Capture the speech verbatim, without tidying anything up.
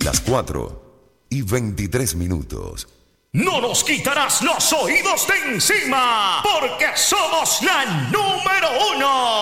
Las cuatro y veintitrés minutos. No nos quitarás los oídos de encima, porque somos la número uno.